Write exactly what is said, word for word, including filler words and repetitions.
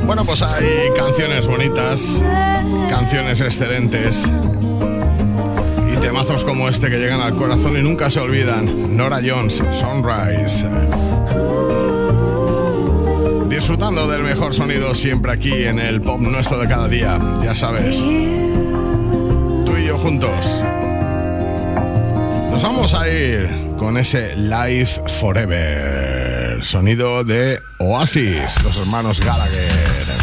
Bueno, pues hay canciones bonitas, canciones excelentes y temazos como este que llegan al corazón y nunca se olvidan. Norah Jones, Sunrise. Disfrutando del mejor sonido siempre aquí en el pop nuestro de cada día, ya sabes. Tú y yo juntos. Nos vamos a ir con ese Live Forever, sonido de Oasis, los hermanos Gallagher.